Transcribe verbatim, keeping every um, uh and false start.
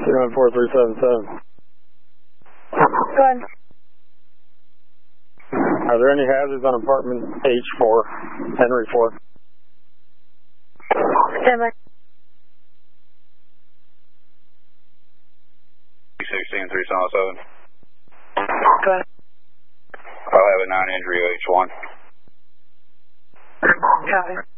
two nine four three seven seven. Go ahead. Are there any hazards on apartment H four, Henry four? Stand by. sixteen three seven seven. Go ahead. I'll have a non-injury H one. Copy.